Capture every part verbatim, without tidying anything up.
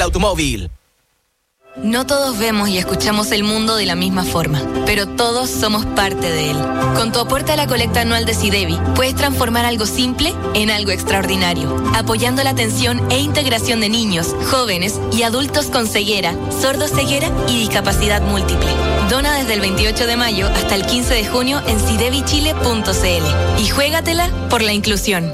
automóvil. No todos vemos y escuchamos el mundo de la misma forma, pero todos somos parte de él. Con tu aporte a la colecta anual de SIDEVI, puedes transformar algo simple en algo extraordinario, apoyando la atención e integración de niños, jóvenes y adultos con ceguera, sordoceguera y discapacidad múltiple. Dona desde el veintiocho de mayo hasta el quince de junio en sidevi chile punto c l y juégatela por la inclusión.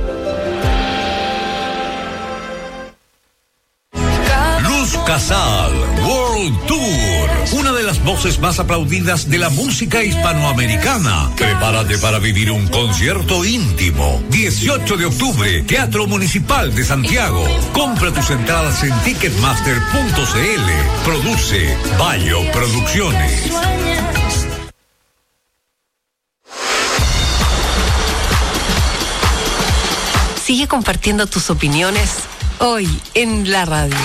Luz Casal World Tour, una de las voces más aplaudidas de la música hispanoamericana. Prepárate para vivir un concierto íntimo. dieciocho de octubre, Teatro Municipal de Santiago. Compra tus entradas en ticketmaster punto c l. Produce Bayo Producciones. Sigue compartiendo tus opiniones hoy en la radio.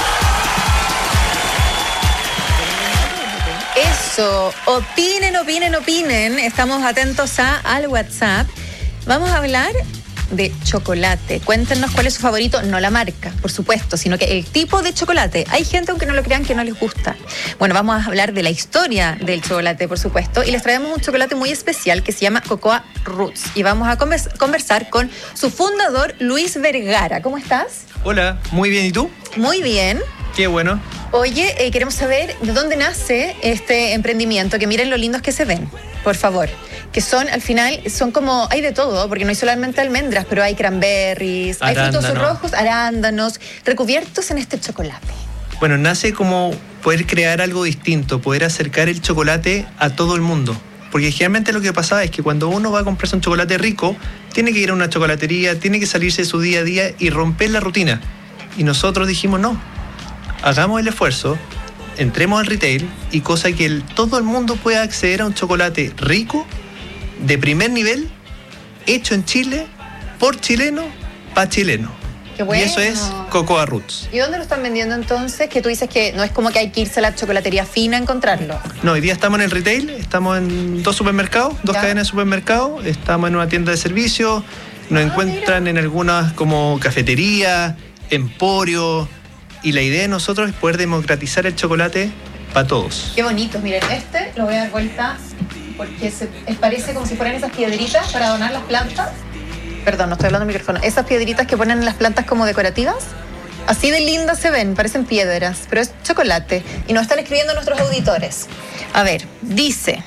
Eso, opinen, opinen, opinen. Estamos atentos a, al WhatsApp. Vamos a hablar de chocolate. Cuéntenos cuál es su favorito, no la marca, por supuesto, sino que el tipo de chocolate. Hay gente, aunque no lo crean, que no les gusta. Bueno, vamos a hablar de la historia del chocolate, por supuesto, y les traemos un chocolate muy especial que se llama Cocoa Roots. Y vamos a conversar con su fundador, Luis Vergara. ¿Cómo estás? Hola, muy bien, ¿y tú? Muy bien. Qué bueno. Oye, eh, queremos saber de dónde nace este emprendimiento, que miren lo lindos que se ven, por favor. Que son, al final, son como, hay de todo, porque no hay solamente almendras, pero hay cranberries, hay frutos rojos, arándanos, recubiertos en este chocolate. Bueno, nace como poder crear algo distinto, poder acercar el chocolate a todo el mundo. Porque generalmente lo que pasa es que cuando uno va a comprarse un chocolate rico, tiene que ir a una chocolatería, tiene que salirse de su día a día y romper la rutina. Y nosotros dijimos, no, hagamos el esfuerzo, entremos al retail y cosa que el, todo el mundo pueda acceder a un chocolate rico, de primer nivel, hecho en Chile, por chileno, para chileno. Qué bueno. Y eso es Cocoa Roots. ¿Y dónde lo están vendiendo entonces? Que tú dices que no es como que hay que irse a la chocolatería fina a encontrarlo. No, hoy día estamos en el retail, estamos en dos supermercados, dos ¿Ya? cadenas de supermercados, estamos en una tienda de servicio, nos ah, encuentran mira. en algunas como cafeterías, emporios, y la idea de nosotros es poder democratizar el chocolate para todos. Qué bonito, miren, este lo voy a dar vuelta porque se, parece como si fueran esas piedritas para donar las plantas. Perdón, no estoy hablando del micrófono. Esas piedritas que ponen en las plantas como decorativas. Así de lindas se ven, parecen piedras, pero es chocolate. Y nos están escribiendo nuestros auditores. A ver, dice...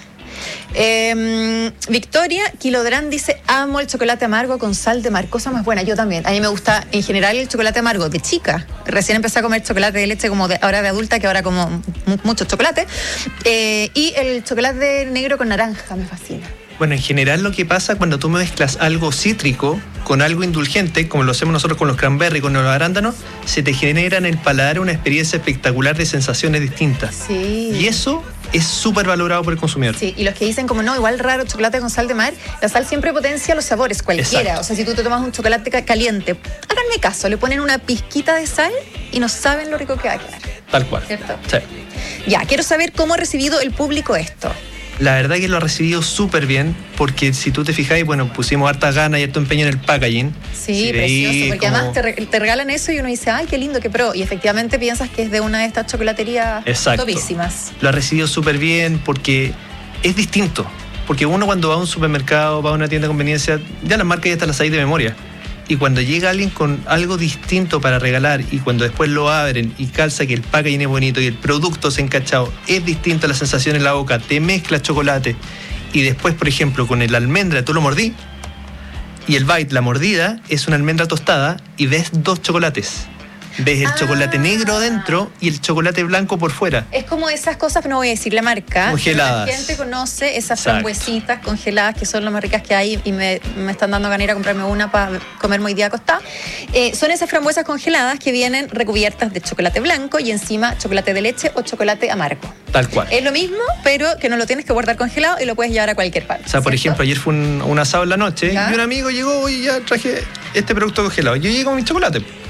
Eh, Victoria Quilodrán dice: amo el chocolate amargo con sal de mar, cosa más buena. Yo también, a mí me gusta en general el chocolate amargo de chica. Recién empecé a comer chocolate de leche como de, ahora de adulta, que ahora como mucho chocolate, eh, y el chocolate negro con naranja me fascina. Bueno, en general lo que pasa cuando tú mezclas algo cítrico con algo indulgente, como lo hacemos nosotros con los cranberry, con los arándanos, se te genera en el paladar una experiencia espectacular de sensaciones distintas. Sí. Y eso es súper valorado por el consumidor. Sí, y los que dicen como no, igual raro chocolate con sal de mar, la sal siempre potencia los sabores, cualquiera. Exacto. O sea, si tú te tomas un chocolate caliente, háganme caso, le ponen una pizquita de sal y no saben lo rico que va a quedar. Tal cual. ¿Cierto? Sí. Ya, quiero saber cómo ha recibido el público esto. La verdad que lo ha recibido súper bien, porque si tú te fijáis, bueno, pusimos harta gana y harto empeño en el packaging. Sí, si precioso, porque como... además te, re- te regalan eso y uno dice, ay, qué lindo, qué pro. Y efectivamente piensas que es de una de estas chocolaterías Exacto. topísimas. Lo ha recibido súper bien porque es distinto. Porque uno cuando va a un supermercado, va a una tienda de conveniencia, ya las marcas ya están las sabéis de memoria. Y cuando llega alguien con algo distinto para regalar y cuando después lo abren y calza que el packaging es bonito y el producto se encachado, es distinto, la sensación en la boca, te mezclas chocolate y después, por ejemplo, con el almendra tú lo mordí y el bite, la mordida, es una almendra tostada y ves dos chocolates. Ves el ah. chocolate negro adentro y el chocolate blanco por fuera. Es como esas cosas, no voy a decir la marca. Congeladas. La gente conoce esas Exacto. frambuesitas congeladas que son las más ricas que hay y me, me están dando ganas de ir a comprarme una para comerme hoy día acostada. Eh, son esas frambuesas congeladas que vienen recubiertas de chocolate blanco y encima chocolate de leche o chocolate amargo. Tal cual. Es lo mismo, pero que no lo tienes que guardar congelado y lo puedes llevar a cualquier parte. O sea, por ¿cierto? ejemplo, ayer fue un, un asado en la noche ¿Ya? y un amigo llegó y ya traje este producto congelado. Yo llegué con mi chocolate.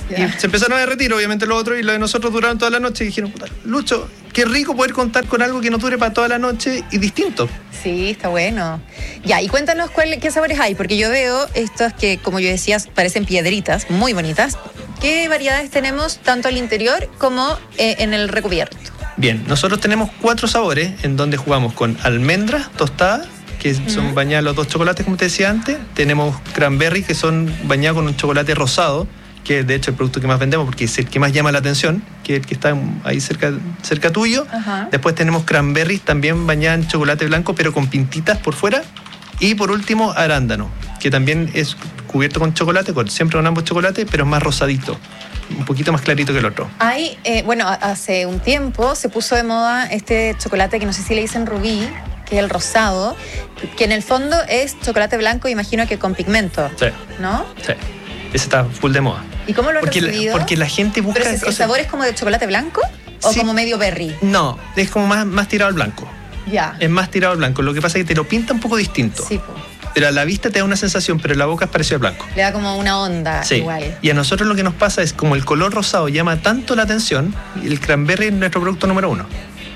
Yeah. Y se empezaron a derretir, obviamente, los otros, y los de nosotros duraron toda la noche. Y dijeron, puta, Lucho, qué rico poder contar con algo que no dure para toda la noche y distinto. Sí, está bueno. Ya, y cuéntanos cuál, qué sabores hay, porque yo veo estos que, como yo decía, parecen piedritas, muy bonitas. ¿Qué variedades tenemos tanto al interior como eh, en el recubierto? Bien, nosotros tenemos cuatro sabores en donde jugamos con almendras tostadas, que son uh-huh. bañadas los dos chocolates, como te decía antes. Tenemos cranberry, que son bañados con un chocolate rosado, que es de hecho el producto que más vendemos porque es el que más llama la atención, que es el que está ahí cerca, cerca tuyo. Uh-huh. Después tenemos cranberry también bañadas en chocolate blanco, pero con pintitas por fuera. Y por último, arándano, que también es cubierto con chocolate, con, siempre con ambos chocolates, pero es más rosadito, un poquito más clarito que el otro. Hay, eh, bueno, hace un tiempo se puso de moda este chocolate que no sé si le dicen rubí, que es el rosado, que en el fondo es chocolate blanco, imagino que con pigmento, sí. ¿no? Sí, ese está full de moda. ¿Y cómo lo han porque recibido? La, porque la gente busca... ¿Pero el sabor es como de chocolate blanco o sí, como medio berry? No, es como más, más tirado al blanco. Ya. Es más tirado al blanco, lo que pasa es que te lo pinta un poco distinto. Sí, pues. Pero a la vista te da una sensación, pero en la boca es parecido al blanco. Le da como una onda, sí, igual. Y a nosotros lo que nos pasa es, como el color rosado llama tanto la atención, el cranberry es nuestro producto número uno.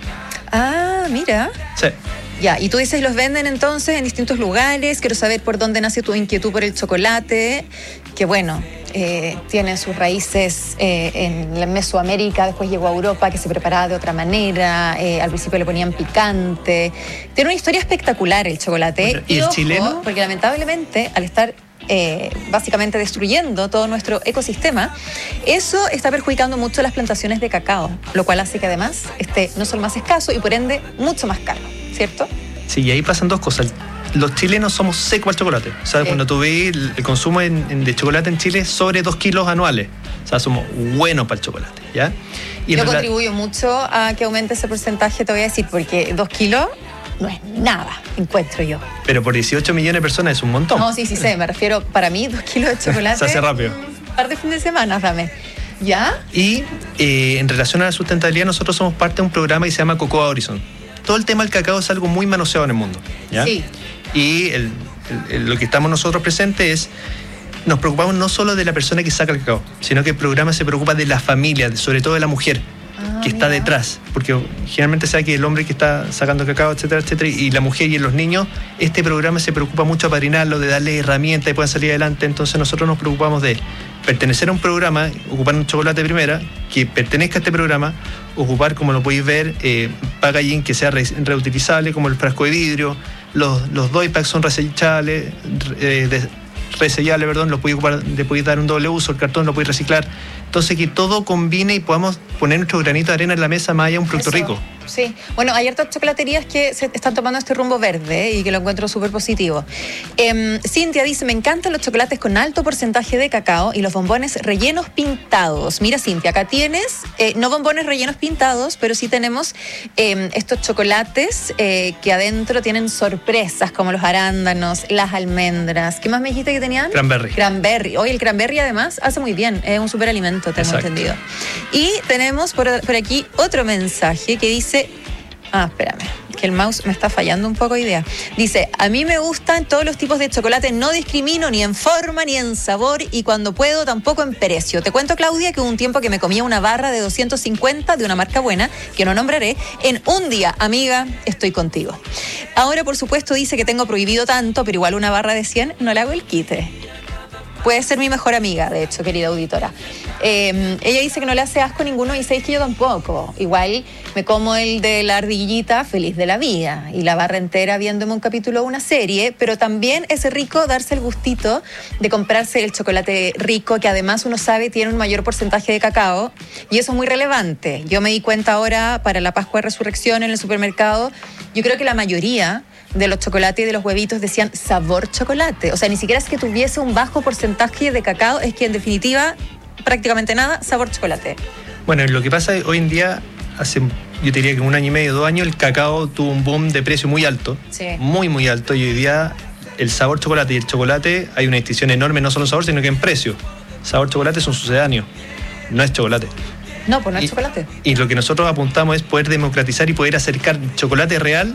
Ah, mira. Sí. Ya, y tú dices, los venden entonces en distintos lugares. Quiero saber por dónde nace tu inquietud por el chocolate, que bueno, eh, tiene sus raíces eh, en Mesoamérica, después llegó a Europa, que se preparaba de otra manera, eh, al principio le ponían picante. Tiene una historia espectacular el chocolate. Bueno, ¿y, y el ojo, chileno? Porque lamentablemente, al estar eh, básicamente destruyendo todo nuestro ecosistema, eso está perjudicando mucho las plantaciones de cacao, lo cual hace que además esté no solo más escaso y por ende mucho más caro, ¿cierto? Sí, y ahí pasan dos cosas. Los chilenos somos secos al chocolate. O sea, sí. Cuando tú ves el, el consumo en, en, de chocolate en Chile es sobre dos kilos anuales. O sea, somos buenos para el chocolate, ¿ya? Y yo contribuyo mucho a que aumente ese porcentaje, te voy a decir, porque dos kilos no es nada, encuentro yo. Pero por dieciocho millones de personas es un montón. No, sí, sí sé, me refiero, para mí, dos kilos de chocolate... Se hace rápido. Un par de fines de semana, dame. ¿Ya? Y eh, en relación a la sustentabilidad, nosotros somos parte de un programa que se llama Cocoa Horizon. Todo el tema del cacao es algo muy manoseado en el mundo, ¿ya? Sí. Y el, el, el, lo que estamos nosotros presentes es, nos preocupamos no solo de la persona que saca el cacao, sino que el programa se preocupa de la familia, sobre todo de la mujer ah, que está mira. detrás, porque generalmente se sabe que el hombre que está sacando cacao, etcétera, etcétera, y la mujer y los niños, este programa se preocupa mucho de apadrinarlo, de darle herramientas y puedan salir adelante. Entonces nosotros nos preocupamos de pertenecer a un programa, ocupar un chocolate primera, que pertenezca a este programa, ocupar, como lo podéis ver, eh, packaging que sea re- reutilizable, como el frasco de vidrio, los, los doy packs son resellables, eh, de, resellables, perdón, los podéis ocupar, le podéis dar un doble uso, el cartón lo podéis reciclar. Entonces que todo combine y podamos poner nuestro granito de arena en la mesa más allá de un producto Eso. rico. Sí, bueno, hay hartas chocolaterías que se están tomando este rumbo verde y que lo encuentro súper positivo. Eh, Cintia dice, me encantan los chocolates con alto porcentaje de cacao y los bombones rellenos pintados. Mira, Cintia, acá tienes, eh, no bombones rellenos pintados, pero sí tenemos eh, estos chocolates eh, que adentro tienen sorpresas, como los arándanos, las almendras. ¿Qué más me dijiste que tenían? Cranberry. Cranberry. Hoy el cranberry además hace muy bien, es un súper alimento, tengo Exacto. entendido. Y tenemos por, por aquí otro mensaje que dice, ah, espérame, que el mouse me está fallando un poco idea. Dice, a mí me gustan todos los tipos de chocolate, no discrimino ni en forma ni en sabor y cuando puedo tampoco en precio. Te cuento, Claudia, que hubo un tiempo que me comía una barra de doscientos cincuenta de una marca buena, que no nombraré, en un día. Amiga, estoy contigo. Ahora, por supuesto, dice que tengo prohibido tanto, pero igual una barra de cien no le hago el quite. Puede ser mi mejor amiga, de hecho, querida auditora. Eh, ella dice que no le hace asco ninguno y sabéis que yo tampoco. Igual me como el de la ardillita feliz de la vida y la barra entera viéndome un capítulo de una serie, pero también es rico darse el gustito de comprarse el chocolate rico, que además uno sabe tiene un mayor porcentaje de cacao y eso es muy relevante. Yo me di cuenta ahora para la Pascua de Resurrección en el supermercado, yo creo que la mayoría de los chocolates y de los huevitos decían sabor chocolate. O sea, ni siquiera es que tuviese un bajo porcentaje de cacao, es que en definitiva prácticamente nada, sabor chocolate. Bueno, lo que pasa es hoy en día, hace yo te diría que un año y medio, dos años, el cacao tuvo un boom de precio muy alto, sí. muy muy alto, y hoy día el sabor chocolate y el chocolate hay una distinción enorme, no solo en sabor, sino que en precio. Sabor chocolate es un sucedáneo, no es chocolate. No, pues no es y, chocolate. Y lo que nosotros apuntamos es poder democratizar y poder acercar chocolate real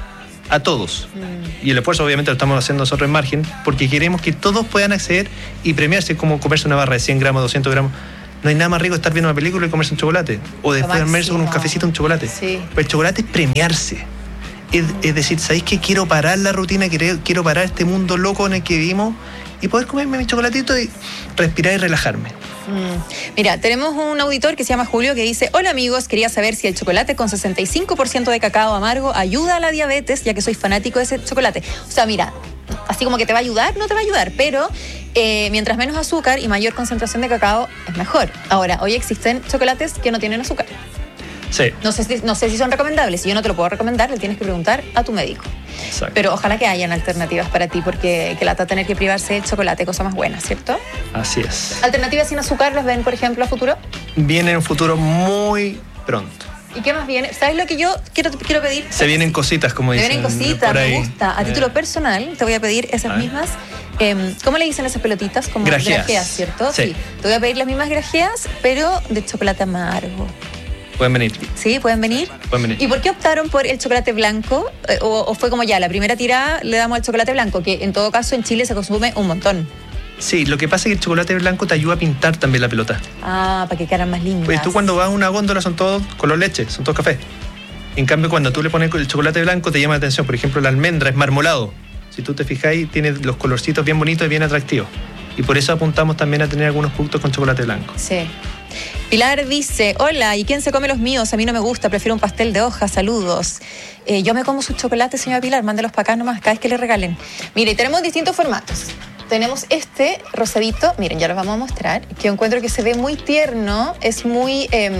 a todos. Mm. Y el esfuerzo obviamente lo estamos haciendo nosotros en Margen, porque queremos que todos puedan acceder y premiarse, como comerse una barra de cien gramos, doscientos gramos. No hay nada más rico que estar viendo una película y comerse un chocolate. O después comerse con un cafecito un chocolate. Sí. Pero el chocolate es premiarse. Es, es decir, ¿sabéis qué? Quiero parar la rutina, quiero, quiero parar este mundo loco en el que vivimos y poder comerme mi chocolatito y respirar y relajarme. Mm. Mira, tenemos un auditor que se llama Julio que dice: hola amigos, quería saber si el chocolate con sesenta y cinco por ciento de cacao amargo ayuda a la diabetes, ya que soy fanático de ese chocolate. O sea, mira, así como que te va a ayudar, no te va a ayudar, pero eh, mientras menos azúcar y mayor concentración de cacao es mejor. Ahora, hoy existen chocolates que no tienen azúcar. Sí. No sé, si, no sé si son recomendables. Si yo no te lo puedo recomendar, le tienes que preguntar a tu médico. Exacto. Pero ojalá que hayan alternativas para ti, porque que lata tener que privarse del chocolate, cosa más buena, ¿cierto? Así es. ¿Alternativas sin azúcar las ven, por ejemplo, a futuro? Viene en un futuro muy pronto. ¿Y qué más viene? ¿Sabes lo que yo quiero, quiero pedir? Se vienen cositas, como Se dicen. vienen cositas, por ahí. me gusta. A título personal, te voy a pedir esas Ay. mismas. Eh, ¿Cómo le dicen esas pelotitas? Como Grajeas. grajeas, ¿cierto? Sí. Te voy a pedir las mismas grajeas, pero de chocolate amargo. Pueden venir. ¿Sí? ¿Pueden venir? Pueden venir. ¿Y por qué optaron por el chocolate blanco? Eh, o, ¿O fue como ya, la primera tirada le damos al chocolate blanco? Que en todo caso en Chile se consume un montón. Sí, lo que pasa es que el chocolate blanco te ayuda a pintar también la pelota. Ah, para que quedaran más lindas. Pues tú cuando vas a una góndola son todos color leche, son todos café. En cambio, cuando tú le pones el chocolate blanco te llama la atención. Por ejemplo, la almendra es marmolado. Si tú te fijáis, tiene los colorcitos bien bonitos y bien atractivos. Y por eso apuntamos también a tener algunos productos con chocolate blanco. Sí. Pilar dice: hola, ¿y quién se come los míos? A mí no me gusta, prefiero un pastel de hoja, saludos. Eh, yo me como sus chocolates, señora Pilar, mándelos para acá nomás, cada vez que le regalen. Mire, tenemos distintos formatos. Tenemos este rosadito, miren, ya los vamos a mostrar, que encuentro que se ve muy tierno, es muy... Eh,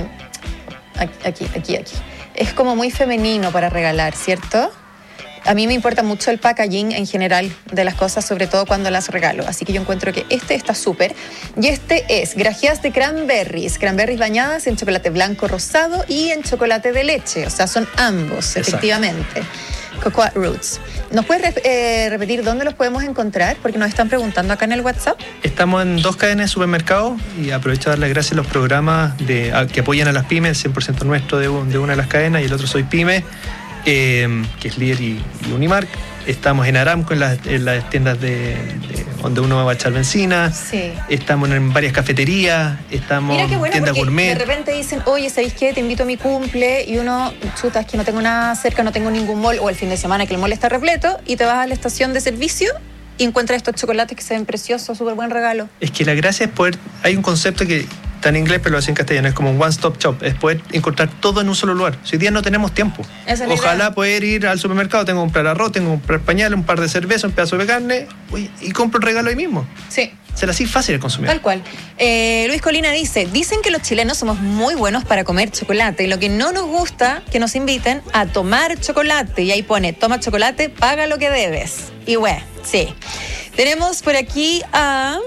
aquí, aquí, aquí. Es como muy femenino para regalar, ¿cierto? A mí me importa mucho el packaging en general de las cosas, sobre todo cuando las regalo. Así que yo encuentro que este está súper. Y este es grajeas de cranberries. Cranberries bañadas en chocolate blanco rosado y en chocolate de leche. O sea, son ambos, Exacto. efectivamente. Cocoa Roots. ¿Nos puedes eh, repetir dónde los podemos encontrar? Porque nos están preguntando acá en el WhatsApp. Estamos en dos cadenas de supermercados y aprovecho a darle gracias a los programas de, a, que apoyan a las pymes, cien por ciento nuestro de, de una de las cadenas y el otro Soy Pyme. Eh, que es Líder y, y Unimark. Estamos en Aramco, en las, en las tiendas de, de donde uno va a echar benzina. Sí. Estamos en varias cafeterías, estamos Mira qué bueno, en tiendas porque gourmet. de repente dicen: oye, ¿sabéis qué? Te invito a mi cumple. Y uno, chuta, es que no tengo nada cerca, no tengo ningún mall. O el fin de semana que el mall está repleto y te vas a la estación de servicio y encuentras estos chocolates que se ven preciosos, súper buen regalo. Es que la gracia es poder... Hay un concepto que está en inglés, pero lo hace en castellano. Es como un one-stop shop. Es poder encontrar todo en un solo lugar. Si hoy día no tenemos tiempo. Esa es la Ojalá idea. poder ir al supermercado. Tengo que comprar arroz, tengo que comprar pañales, un par de cervezas, un pedazo de carne. Uy, y compro el regalo ahí mismo. Sí. Será así fácil el consumidor. Tal cual. Eh, Luis Colina dice: dicen que los chilenos somos muy buenos para comer chocolate y lo que no nos gusta que nos inviten a tomar chocolate. Y ahí pone: toma chocolate, paga lo que debes. Y bueno, sí. Tenemos por aquí a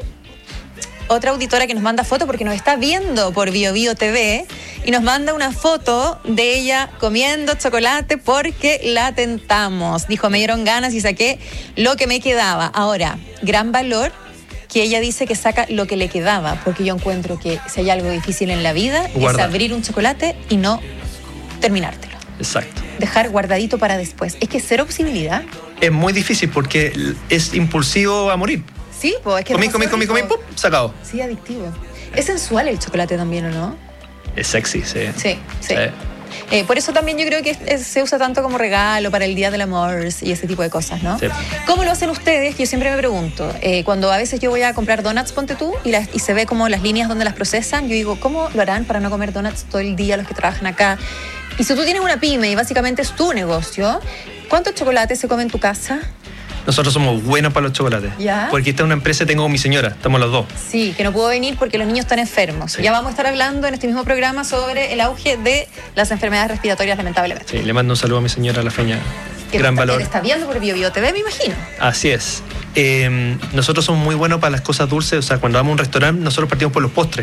otra auditora que nos manda foto porque nos está viendo por Bio Bio T V y nos manda una foto de ella comiendo chocolate porque la tentamos. Dijo: me dieron ganas y saqué lo que me quedaba. Ahora, gran valor que ella dice que saca lo que le quedaba, porque yo encuentro que si hay algo difícil en la vida Guarda. es abrir un chocolate y no terminártelo. Exacto. Dejar guardadito para después. Es que cero posibilidad. Es muy difícil porque es impulsivo a morir. Sí, pues es que... Comí, es comí, demasiado comí, comí, rico. ¡pum! Sacado. Sí, adictivo. Es sensual el chocolate también, ¿o no? Es sexy, sí. Sí, sí. Eh, por eso también yo creo que es- es- se usa tanto como regalo para el Día del Amor y ese tipo de cosas, ¿no? Sí. ¿Cómo lo hacen ustedes? Yo siempre me pregunto. Eh, cuando a veces yo voy a comprar donuts, ponte tú, y, las- y se ve como las líneas donde las procesan, yo digo, ¿cómo lo harán para no comer donuts todo el día los que trabajan acá? Y si tú tienes una pyme y básicamente es tu negocio, ¿cuántos chocolates se come en tu casa? Nosotros somos buenos para los chocolates. ¿Ya? Porque esta es una empresa, tengo con mi señora, estamos los dos. Sí, que no pudo venir porque los niños están enfermos. Sí. Ya vamos a estar hablando en este mismo programa sobre el auge de las enfermedades respiratorias, lamentablemente. Sí, le mando un saludo a mi señora, la Feña. Que Gran te está, valor. que te está viendo por Bio Bio T V, me imagino. Así es. Eh, nosotros somos muy buenos para las cosas dulces. O sea, cuando vamos a un restaurante, nosotros partimos por los postres.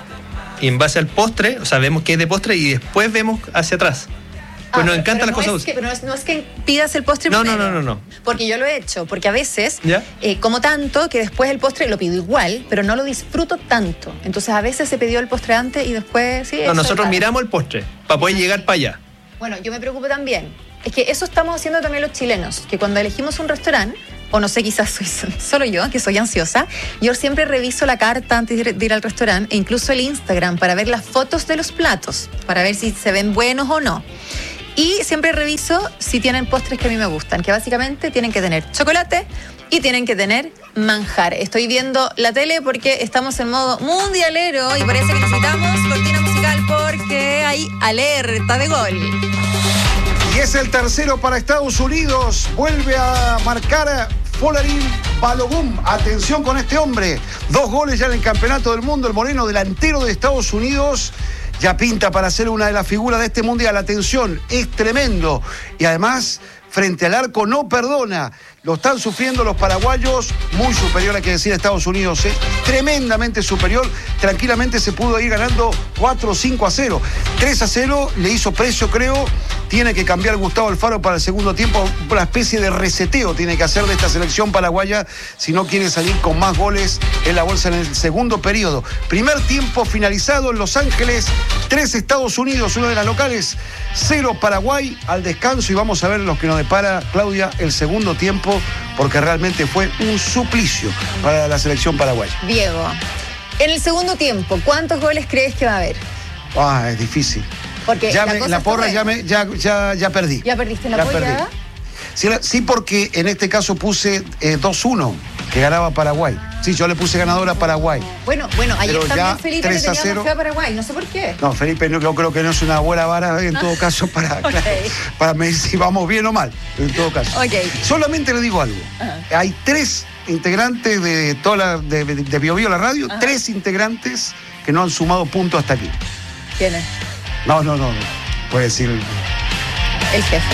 Y en base al postre, o sea, vemos qué es de postre y después vemos hacia atrás. Pues Ah, nos pero- encantan pero las no cosas es dulces. que- Pero no es, no es que pidas el postre No, no, primero. no, no, no. Porque yo lo he hecho. Porque a veces ¿Ya? eh, como tanto que después el postre lo pido igual, pero no lo disfruto tanto. Entonces a veces se pidió el postre antes y después... sí. No, eso nosotros es raro. miramos el postre para poder llegar para allá. Bueno, yo me preocupo también. Es que eso estamos haciendo también los chilenos, que cuando elegimos un restaurante, o no sé, quizás soy solo yo, que soy ansiosa, yo siempre reviso la carta antes de ir, de ir al restaurante, e incluso el Instagram, para ver las fotos de los platos, para ver si se ven buenos o no. Y siempre reviso si tienen postres que a mí me gustan, que básicamente tienen que tener chocolate y tienen que tener manjar. Estoy viendo la tele porque estamos en modo mundialero y parece que necesitamos cortina musical porque hay alerta de gol. Y es el tercero para Estados Unidos. Vuelve a marcar Folarin Balogun. Atención con este hombre. Dos goles ya en el campeonato del mundo. El moreno delantero de Estados Unidos ya pinta para ser una de las figuras de este mundial. Atención, es tremendo. Y además, frente al arco no perdona. Lo están sufriendo los paraguayos, muy superior, hay que decir, a Estados Unidos, ¿eh? Tremendamente superior. Tranquilamente se pudo ir ganando cuatro cinco a cero. tres a cero le hizo precio, creo. Tiene que cambiar Gustavo Alfaro para el segundo tiempo. Una especie de reseteo tiene que hacer de esta selección paraguaya si no quiere salir con más goles en la bolsa en el segundo periodo. Primer tiempo finalizado en Los Ángeles. tres Estados Unidos, uno de las locales. cero Paraguay al descanso. Y vamos a ver los que nos depara, Claudia, el segundo tiempo, porque realmente fue un suplicio para la selección paraguaya. Diego, en el segundo tiempo, ¿cuántos goles crees que va a haber? Ah, es difícil. Porque ya la, me, cosa la porra fue... ya, me, ya, ya, ya perdí. ¿Ya perdiste la ya polla? Perdí. Sí, la, sí, porque en este caso puse eh, dos uno, que ganaba Paraguay. Sí, yo le puse ganador a Paraguay. Bueno, bueno, ayer Pero también ya Felipe le tres a tenía cero. más fe a Paraguay, no sé por qué. No, Felipe, no, yo creo que no es una buena vara en todo caso para, Okay. claro, para medir si vamos bien o mal, en todo caso. Okay. Solamente le digo algo. Ajá. Hay tres integrantes de toda la, de, de, de Bio Bio la radio, Ajá. tres integrantes que no han sumado puntos hasta aquí. ¿Quién es? No, no, no, no. Puede decir. El jefe.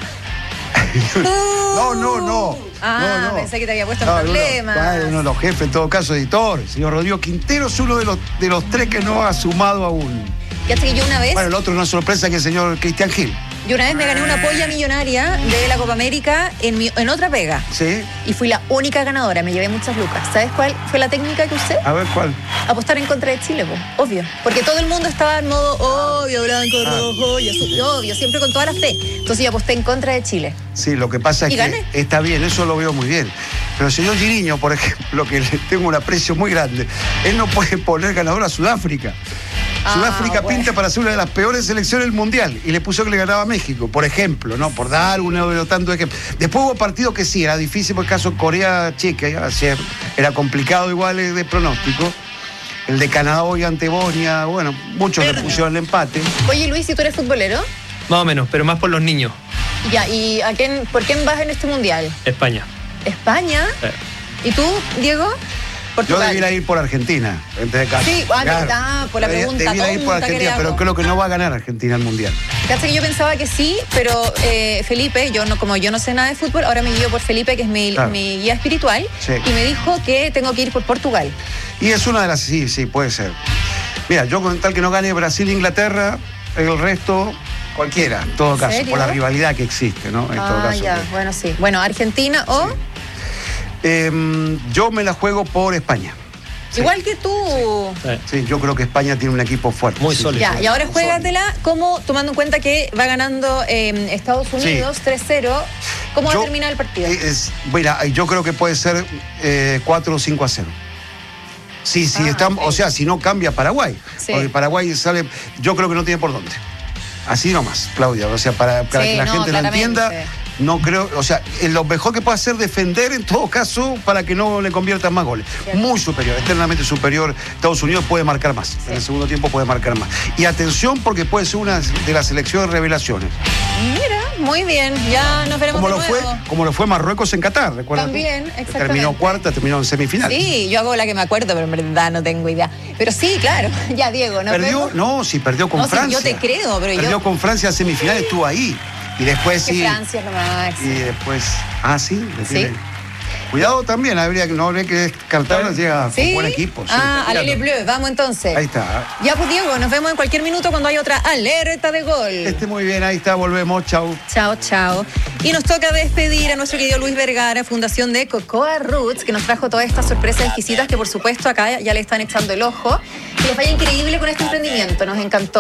No, no, no. Ah, no, no. pensé que te había puesto en No, no, no. problemas. Bueno, uno de los jefes, en todo caso, editor. El señor Rodrigo Quintero es uno de los, de los tres que no ha sumado aún. Fíjate que yo una vez, Bueno, el otro no es sorpresa que el señor Cristian Gil. yo una vez me gané una polla millonaria de la Copa América en, mi, en otra pega. ¿Sí? Y fui la única ganadora, me llevé muchas lucas. ¿Sabes cuál fue la técnica que usé? A ver, ¿cuál? Apostar en contra de Chile, pues, obvio. Porque todo el mundo estaba en modo obvio, blanco, Ah. rojo, y azul, obvio, siempre con toda la fe. Entonces yo aposté en contra de Chile. Sí, lo que pasa es ¿Y que gané? está bien, eso lo veo muy bien. Pero el señor Giriño, por ejemplo, que le tengo un aprecio muy grande, él no puede poner ganador a Sudáfrica. Ah, Sudáfrica bueno. pinta para ser una de las peores selecciones del mundial y le puso que le ganaba a México, por ejemplo, ¿no? Por dar uno de los tantos ejemplos. Después hubo partidos que sí, era difícil, por el caso Corea-Checa, ayer era complicado igual eh, de pronóstico. El de Canadá hoy ante Bosnia, bueno, muchos le pusieron el empate. Oye, Luis, ¿y tú eres futbolero? Más o menos, pero más por los niños. Ya, ¿y a quién, por quién vas en este mundial? España. ¿España? Eh. ¿Y tú, Diego? Yo Portugal. debiera ir por Argentina, en este caso. Sí, ah, verdad, por la Debería- pregunta Debiera ir por tonta que Argentina, le pero hago. creo que no va a ganar Argentina el mundial. Fíjate que yo pensaba que sí, pero eh, Felipe, yo no, como yo no sé nada de fútbol, ahora me guío por Felipe, que es mi, Claro. mi guía espiritual, Sí. y me dijo que tengo que ir por Portugal. Y es una de las. Sí, sí, puede ser. Mira, yo con tal que no gane Brasil e Inglaterra, el resto, cualquiera, en todo ¿En caso, serio? por la rivalidad que existe, ¿no? En todo Ah, caso. ya, bueno, sí. Bueno, Argentina o... Eh, yo me la juego por España. Sí. Igual que tú. Eh, Sí, yo creo que España tiene un equipo fuerte. Muy sí, sólido. Ya, y ahora juégatela como tomando en cuenta que va ganando eh, Estados Unidos tres cero. ¿Cómo va Yo- a terminar el partido? Eh, Es, mira, yo creo que puede ser eh, cuatro o cinco a cero. Sí, sí, Ah, estamos, ok. o sea, si no cambia Paraguay. Sí. Porque Paraguay sale, yo creo que no tiene por dónde. Así nomás, Claudia. O sea, para, para Sí, que la no, gente lo claramente. entienda, no creo, o sea, eh, lo mejor que puede hacer defender en todo caso para que no le conviertan más goles. Bien. Muy superior, eternamente superior. Estados Unidos puede marcar más. En el segundo tiempo puede marcar más. Y atención porque puede ser una de las selecciones revelaciones. Mira, muy bien. Ya nos veremos Como de lo, fue, nuevo. como lo fue Marruecos en Qatar, ¿recuerdas? tú? También, exactamente. Terminó cuarta, terminó en semifinal. Sí, yo hago la que me acuerdo, pero en verdad no tengo idea. Pero sí, claro. Ya, Diego, ¿no? Perdió, no, sí, perdió con No, sí, Francia. yo te creo, pero yo- Perdió con Francia en semifinales, estuvo ahí. Y después Que sí. Francia es lo máximo. Y después. Ah, sí. le Sí. tiene- Cuidado también, habría que no habría que descartarlo, llega ¿Sí? con buen equipo. sí, ah, está Alele tirando. Bleu, vamos entonces. Ahí está. Ya, pues Diego, nos vemos en cualquier minuto cuando haya otra alerta de gol. Este muy bien, ahí está, volvemos, chau. Chao, chao. Y nos toca despedir a nuestro querido Luis Vergara, Fundación de Cocoa Roots, que nos trajo todas estas sorpresas exquisitas que por supuesto acá ya le están echando el ojo. Que les vaya increíble con este emprendimiento, nos encantó.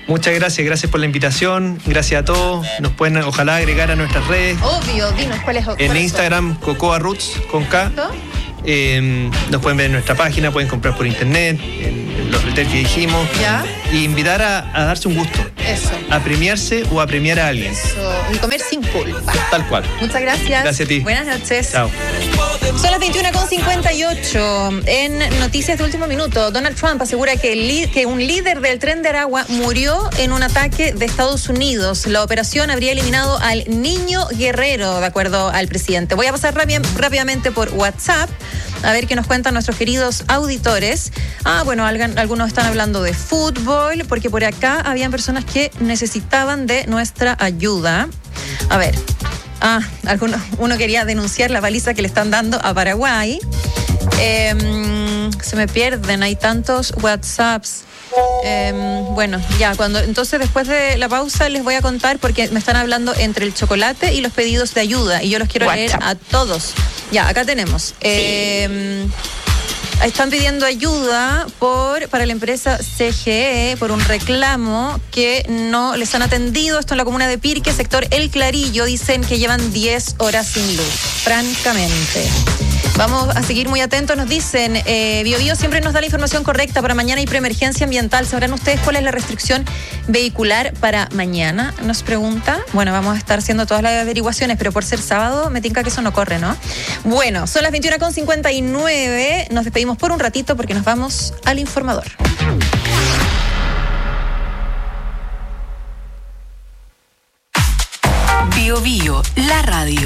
Muchas gracias, gracias por la invitación, gracias a todos. Nos pueden ojalá agregar a nuestras redes. Obvio, dinos cuál es. En Instagram, Cocoa Roots con K. Eh, nos pueden ver en nuestra página, pueden comprar por internet, en, en los retail que dijimos. ¿Ya? Y invitar a, a darse un gusto. Eso. A premiarse o a premiar a alguien. Eso. Y comer sin culpa. Tal cual. Muchas gracias. Gracias a ti. Buenas noches. Chao. Son las veintiuna con cincuenta y ocho. En noticias de último minuto, Donald Trump asegura que, el, que un líder del Tren de Aragua murió en un ataque de Estados Unidos. La operación habría eliminado al niño guerrero, de acuerdo al presidente. Voy a pasar rápid- rápidamente por WhatsApp a ver qué nos cuentan nuestros queridos auditores. Ah, bueno, algan- algunos están hablando de fútbol, porque por acá habían personas que necesitaban de nuestra ayuda. A ver. Ah, alguno, uno quería denunciar la paliza que le están dando a Paraguay. Eh, se me pierden, hay tantos WhatsApps. Eh, bueno, ya, cuando entonces después de la pausa les voy a contar, porque me están hablando entre el chocolate y los pedidos de ayuda y yo los quiero WhatsApp. leer a todos. Ya, acá tenemos. Eh, Están pidiendo ayuda por para la empresa C G E por un reclamo que no les han atendido. Esto en la comuna de Pirque, sector El Clarillo. Dicen que llevan diez horas sin luz, francamente. Vamos a seguir muy atentos. Nos dicen, eh, Bio Bio siempre nos da la información correcta para mañana y preemergencia ambiental. ¿Sabrán ustedes cuál es la restricción vehicular para mañana? Nos pregunta. Bueno, vamos a estar haciendo todas las averiguaciones, pero por ser sábado me tinca que eso no corre, ¿no? Bueno, son las veintiuna con cincuenta y nueve. Nos despedimos por un ratito porque nos vamos al informador. Bio Bio, la radio.